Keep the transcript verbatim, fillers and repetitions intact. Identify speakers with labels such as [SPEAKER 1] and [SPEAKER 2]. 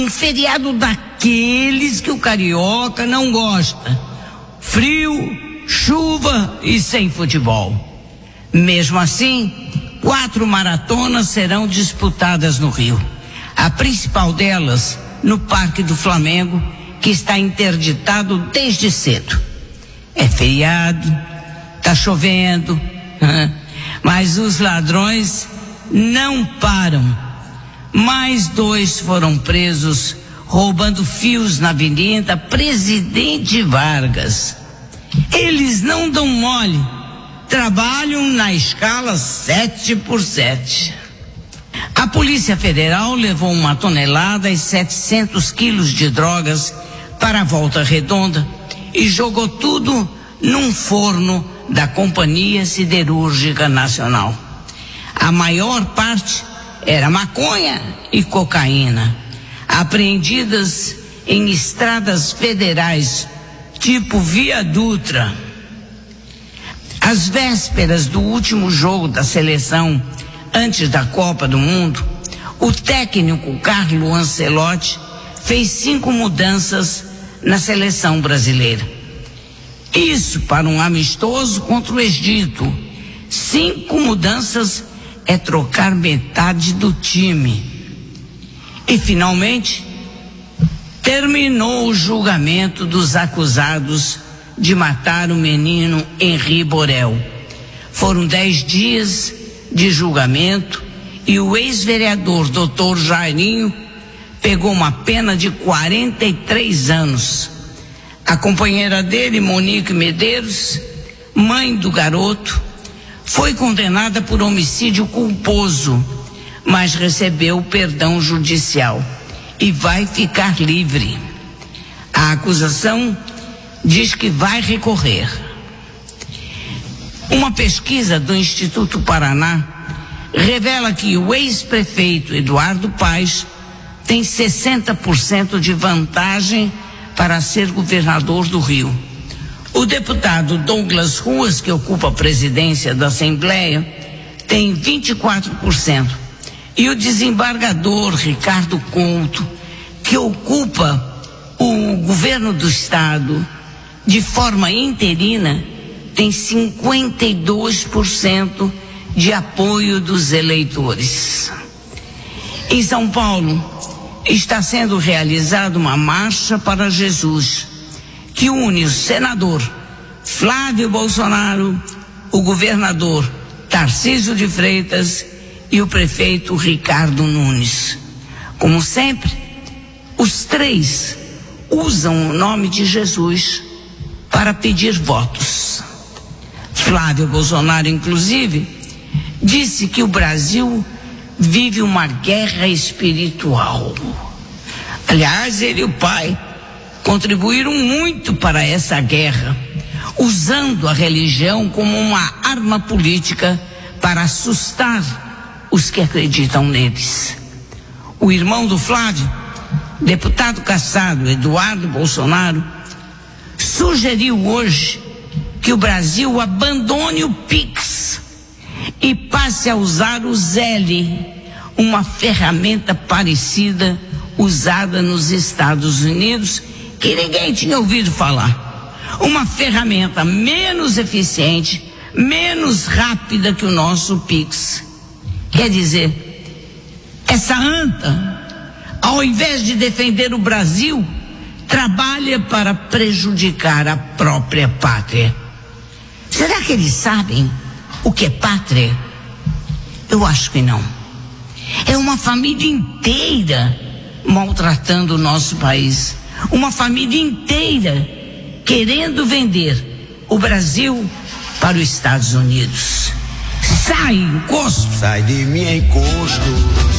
[SPEAKER 1] Um feriado daqueles que o carioca não gosta. Frio, chuva e sem futebol. Mesmo assim, quatro maratonas serão disputadas no Rio. A principal delas no Parque do Flamengo, que está interditado desde cedo. É feriado, tá chovendo, mas os ladrões não param. Mais dois foram presos roubando fios na Avenida Presidente Vargas. Eles não dão mole, trabalham na escala sete por sete. A Polícia Federal levou uma tonelada e setecentos quilos de drogas para a Volta Redonda e jogou tudo num forno da Companhia Siderúrgica Nacional. A maior parte era maconha e cocaína, apreendidas em estradas federais, tipo Via Dutra. Às vésperas do último jogo da seleção, antes da Copa do Mundo, o técnico Carlo Ancelotti fez cinco mudanças na seleção brasileira. Isso para um amistoso contra o Egito. Cinco mudanças é trocar metade do time. E finalmente terminou o julgamento dos acusados de matar o menino Henri Borel. Foram dez dias de julgamento e o ex-vereador doutor Jairinho pegou uma pena de quarenta e três anos. A companheira dele, Monique Medeiros, mãe do garoto, foi condenada por homicídio culposo, mas recebeu perdão judicial e vai ficar livre. A acusação diz que vai recorrer. Uma pesquisa do Instituto Paraná revela que o ex-prefeito Eduardo Paes tem sessenta por cento de vantagem para ser governador do Rio. O deputado Douglas Ruas, que ocupa a presidência da Assembleia, tem vinte e quatro por cento. E o desembargador Ricardo Couto, que ocupa o governo do estado de forma interina, tem cinquenta e dois por cento de apoio dos eleitores. Em São Paulo, está sendo realizada uma marcha para Jesus, que une o senador Flávio Bolsonaro, o governador Tarcísio de Freitas e o prefeito Ricardo Nunes. Como sempre, os três usam o nome de Jesus para pedir votos. Flávio Bolsonaro, inclusive, disse que o Brasil vive uma guerra espiritual. Aliás, ele e o pai contribuíram muito para essa guerra, usando a religião como uma arma política para assustar os que acreditam neles. O irmão do Flávio, deputado cassado Eduardo Bolsonaro, sugeriu hoje que o Brasil abandone o Pix e passe a usar o Zelle, uma ferramenta parecida usada nos Estados Unidos que ninguém tinha ouvido falar. Uma ferramenta menos eficiente, menos rápida que o nosso Pix. Quer dizer, essa anta, ao invés de defender o Brasil, trabalha para prejudicar a própria pátria. Será que eles sabem o que é pátria? Eu acho que não. É uma família inteira maltratando o nosso país. Uma família inteira querendo vender o Brasil para os Estados Unidos. Sai, encosto!
[SPEAKER 2] Sai de mim, encosto!